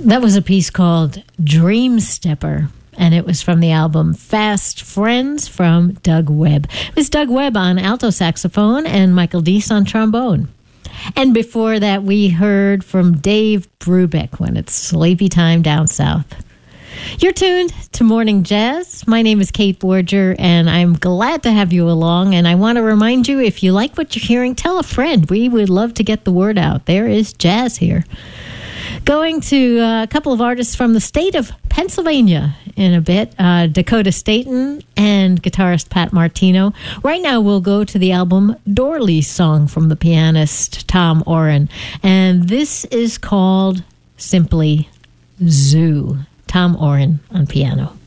That was a piece called Dream Stepper, and it was from the album Fast Friends from Doug Webb. It was Doug Webb on alto saxophone and Michael Deese on trombone. And before that, we heard from Dave Brubeck, When It's Sleepy Time Down South. You're tuned to Morning Jazz. My name is Kate Borger, and I'm glad to have you along. And I want to remind you, if you like what you're hearing, tell a friend. We would love to get the word out. There is jazz here. Going to a couple of artists from the state of Pennsylvania in a bit, Dakota Staton and guitarist Pat Martino. Right now we'll go to the album Dorley's Song from the pianist Tom Oren. And this is called simply Zoo. Tom Oren on piano.